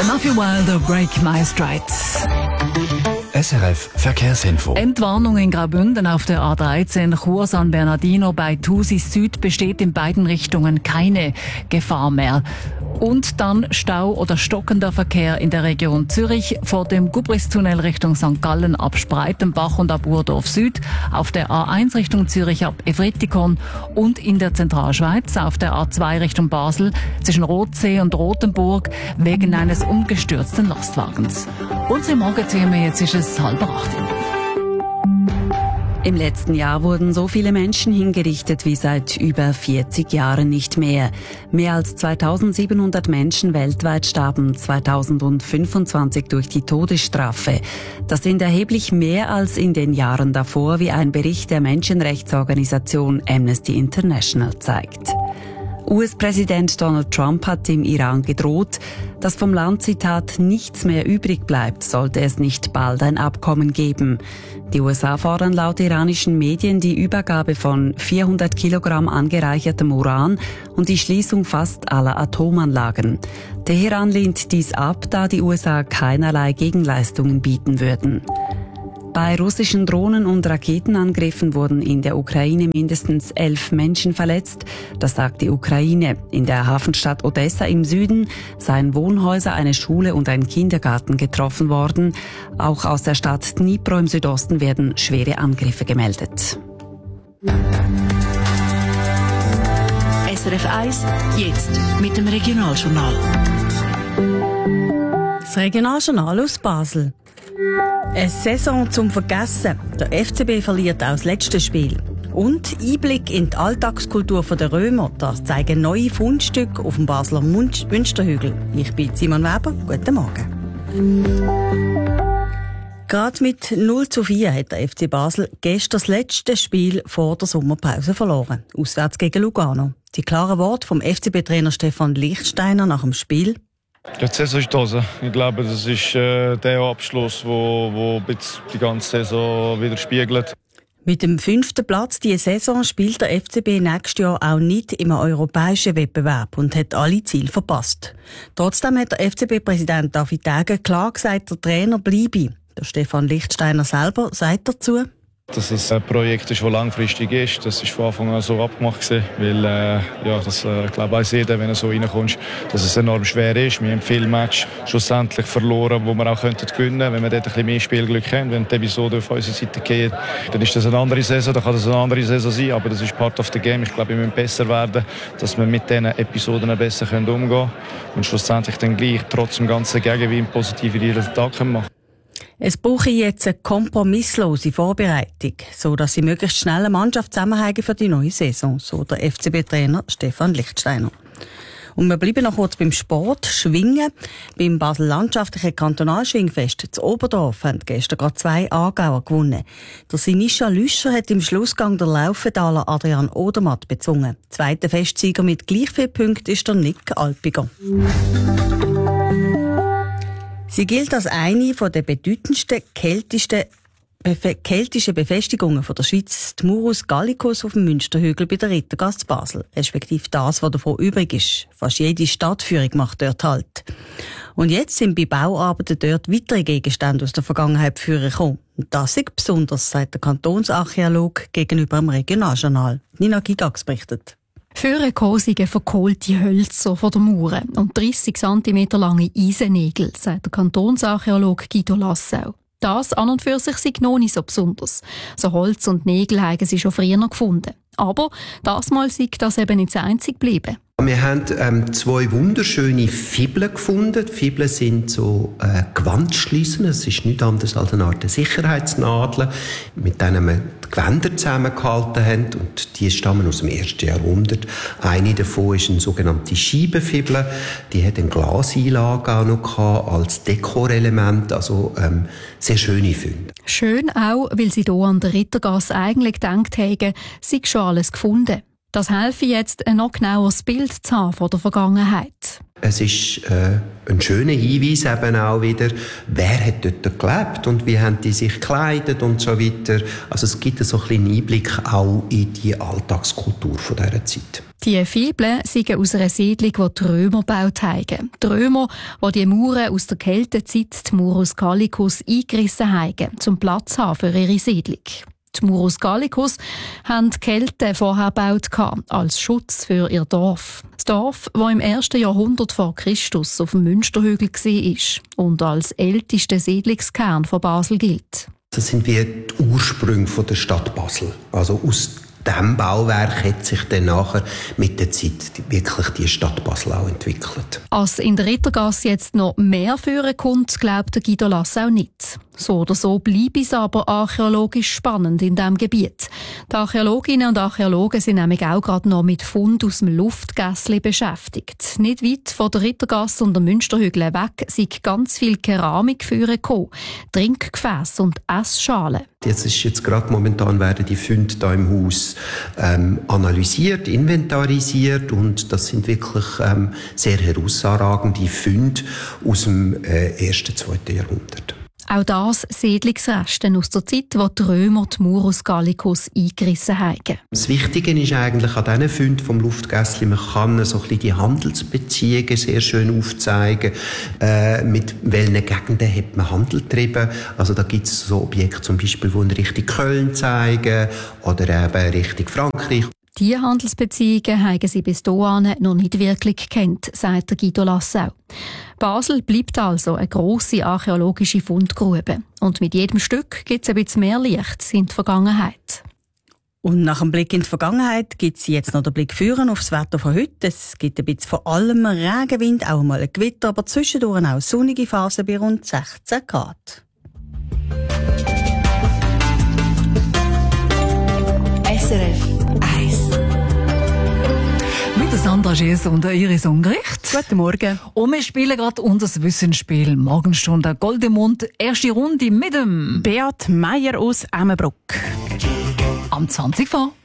Matthew Wilder, Break My Stride. SRF Verkehrsinfo. Entwarnung in Graubünden auf der A13 Chur San Bernardino bei Thusis Süd besteht in beiden Richtungen keine Gefahr mehr. Und dann Stau oder stockender Verkehr in der Region Zürich vor dem Gubristunnel Richtung St. Gallen ab Spreitenbach und ab Urdorf Süd, auf der A1 Richtung Zürich ab Evretikon und in der Zentralschweiz auf der A2 Richtung Basel zwischen Rothsee und Rothenburg wegen eines umgestürzten Lastwagens. Unsere Morgenthemen, jetzt ist es 7:30. Im letzten Jahr wurden so viele Menschen hingerichtet wie seit über 40 Jahren nicht mehr. Mehr als 2700 Menschen weltweit starben 2025 durch die Todesstrafe. Das sind erheblich mehr als in den Jahren davor, wie ein Bericht der Menschenrechtsorganisation Amnesty International zeigt. US-Präsident Donald Trump hat dem Iran gedroht, dass vom Land, Zitat, nichts mehr übrig bleibt, sollte es nicht bald ein Abkommen geben. Die USA fordern laut iranischen Medien die Übergabe von 400 Kilogramm angereichertem Uran und die Schließung fast aller Atomanlagen. Teheran lehnt dies ab, da die USA keinerlei Gegenleistungen bieten würden. Bei russischen Drohnen- und Raketenangriffen wurden in der Ukraine mindestens 11 Menschen verletzt. Das sagt die Ukraine. In der Hafenstadt Odessa im Süden seien Wohnhäuser, eine Schule und ein Kindergarten getroffen worden. Auch aus der Stadt Dnipro im Südosten werden schwere Angriffe gemeldet. SRF 1, jetzt mit dem Regionaljournal. Das Regionaljournal aus Basel. Eine Saison zum Vergessen. Der FCB verliert auch das letzte Spiel. Und Einblick in die Alltagskultur der Römer. Das zeigen neue Fundstücke auf dem Basler Münsterhügel. Ich bin Simon Weber. Guten Morgen. Gerade mit 0:4 hat der FC Basel gestern das letzte Spiel vor der Sommerpause verloren. Auswärts gegen Lugano. Die klaren Worte vom FCB-Trainer Stefan Lichtsteiner nach dem Spiel. Ja, die Saison ist da. Ich glaube, das ist der Abschluss, der die ganze Saison widerspiegelt. Mit dem 5. Platz diese Saison spielt der FCB nächstes Jahr auch nicht im europäischen Wettbewerb und hat alle Ziele verpasst. Trotzdem hat der FCB-Präsident David Degen klar gesagt, der Trainer bleibe. Der Stefan Lichtsteiner selber sagt dazu: Dass es ein Projekt ist, das langfristig ist. Das war von Anfang an so abgemacht gewesen, weil das glaube weiss jeder, wenn du so reinkommst, dass es enorm schwer ist. Wir haben viele Matches schlussendlich verloren, wo wir auch gewinnen könnten, wenn wir dort ein bisschen mehr Spielglück haben. Wenn die Episode auf unserer Seite geht, dann ist das eine andere Saison, dann kann das eine andere Saison sein, aber das ist part of the game. Ich glaube, wir müssen besser werden, dass wir mit diesen Episoden besser umgehen können und schlussendlich dann gleich trotz dem ganzen Gegenwind positive Resultate machen. Es brauche jetzt eine kompromisslose Vorbereitung, so dass sie möglichst schnell eine Mannschaft zusammenhalten für die neue Saison, so der FCB-Trainer Stefan Lichtsteiner. Und wir bleiben noch kurz beim Sport. Schwingen. Beim Basel Landschaftlichen Kantonalschwingfest zu Oberdorf haben gestern gerade 2 Aargauer gewonnen. Der Sinischa Lüscher hat im Schlussgang der Laufendaler Adrian Odermatt bezwungen. Zweiter Festsieger mit gleich viel Punkten ist der Nick Alpiger. Sie gilt als eine der bedeutendsten keltischen Befestigungen der Schweiz, die Murus Gallicus auf dem Münsterhügel bei der Rittergasse Basel, respektive das, was davon übrig ist. Fast jede Stadtführung macht dort Halt. Und jetzt sind bei Bauarbeiten dort weitere Gegenstände aus der Vergangenheit führen gekommen. Und das ist besonders, sagt der Kantonsarchäolog gegenüber dem Regionaljournal. Nina Gigax berichtet. Führen kosige verkohlte Hölzer von der Mauer und 30 cm lange Eisennägel, sagt der Kantonsarchäolog Guido Lassau. Das an und für sich sei noch nicht so besonders. So Holz und Nägel haben sie schon früher gefunden. Aber das Mal sei das eben nicht das einzige geblieben. Wir haben 2 wunderschöne Fibeln gefunden. Die Fibeln sind so Gewandschliessen. Es ist nichts anderes als eine Art Sicherheitsnadel, mit denen wir die Gewänder zusammengehalten haben. Und die stammen aus dem 1. Jahrhundert. Eine davon ist eine sogenannte Scheibenfibel. Die hat eine Glaseinlage auch noch gehabt, als Dekorelement. Also sehr schöne Funde. Schön auch, weil sie hier an der Rittergasse eigentlich gedacht haben, sei schon alles gefunden. Das helfe jetzt, ein noch genaueres Bild zu haben von der Vergangenheit. Es ist ein schöner Hinweis eben auch wieder, wer hat dort gelebt und wie haben die sich gekleidet und so weiter. Also es gibt so ein bisschen Einblick auch in die Alltagskultur von dieser Zeit. Die Fibeln sind aus einer Siedlung, die Römer gebaut haben. Die Römer, die Mauern aus der Keltezeit, die Murus Gallicus, eingerissen haben, zum Platz haben für ihre Siedlung. Die Murus Gallicus haben die Kelten vorher gebaut als Schutz für ihr Dorf. Das Dorf, das im 1. Jahrhundert vor Christus auf dem Münsterhügel war und als ältester Siedlungskern von Basel gilt. Das sind wie die Ursprünge von der Stadt Basel. Also aus diesem Bauwerk hat sich dann nachher mit der Zeit wirklich die Stadt Basel auch entwickelt. Als in der Rittergasse jetzt noch mehr führen kommt, glaubt Guido Lassau nicht. So oder so bleibt es aber archäologisch spannend in diesem Gebiet. Die Archäologinnen und Archäologen sind nämlich auch gerade noch mit Fund aus dem Luftgässli beschäftigt. Nicht weit von der Rittergasse und der Münsterhügel weg sind ganz viel Keramik gekommen, Trinkgefäße und Essschalen. Jetzt gerade momentan werden die Funde hier im Haus analysiert, inventarisiert und das sind wirklich sehr herausragende Funde aus dem 1. 2. Jahrhundert. Auch das Siedlungsreste aus der Zeit, wo die Römer die Murus Gallicus eingerissen haben. Das Wichtige ist eigentlich an diesen Funden vom Luftgässli, man kann so ein bisschen die Handelsbeziehungen sehr schön aufzeigen. Mit welchen Gegenden hat man Handel getrieben? Also da gibt es so Objekte zum Beispiel, die in Richtung Köln zeigen oder eben Richtung Frankreich. Diese Handelsbeziehungen haben sie bis dahin noch nicht wirklich gekannt, sagt Guido Lassau. Basel bleibt also eine grosse archäologische Fundgrube. Und mit jedem Stück gibt es ein bisschen mehr Licht in die Vergangenheit. Und nach dem Blick in die Vergangenheit gibt es jetzt noch den Blick führen auf das Wetter von heute. Es gibt ein bisschen vor allem Regenwind, auch mal ein Gewitter, aber zwischendurch auch sonnige Phasen bei rund 16 Grad. SRF 1. Mit Sandra Gies und Iris Ungericht. Guten Morgen. Und wir spielen gerade unser Wissensspiel Morgenstunde Goldemund. Erste Runde mit dem Beat Meier aus Emmenbruck. am 20 vor.